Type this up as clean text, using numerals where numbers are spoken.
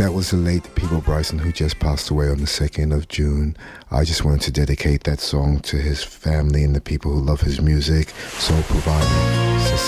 That was the late Peabo Bryson, who just passed away on the 2nd of June. I just wanted to dedicate that song to his family and the people who love his music. Soul Provider.